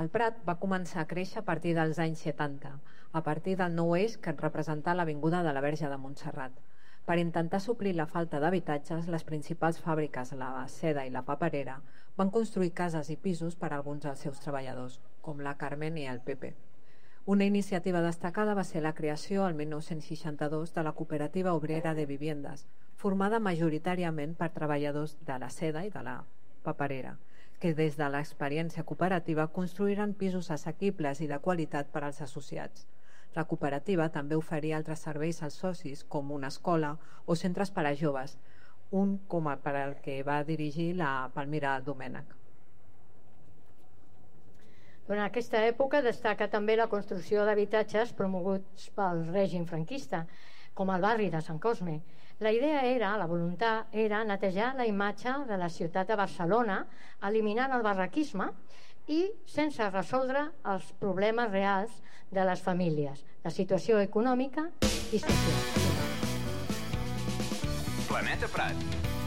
El Prat va començar a créixer a partir dels anys 70, a partir del nou eix que representà l'Avinguda de la Verge de Montserrat. Per intentar suplir la falta d'habitatges, les principals fàbriques, la Seda i la Paperera, van construir cases i pisos per a alguns dels seus treballadors, com la Carmen i el Pepe. Una iniciativa destacada va ser la creació, el 1962, de la Cooperativa Obrera de Viviendas, formada majoritàriament per treballadors de la Seda i de la Paperera, que des de l'experiència cooperativa construïren pisos assequibles i de qualitat per als associats. La cooperativa també oferia altres serveis als socis, com una escola o centres per a joves, un com per al que va dirigir la Palmira Domènech. Durant aquesta època destaca també la construcció d'habitatges promoguts pel règim franquista, com el barri de Sant Cosme. La voluntat era netejar la imatge de la ciutat de Barcelona, eliminant el barraquisme i sense resoldre els problemes reals de les famílies, la situació econòmica i social. Planeta Prat.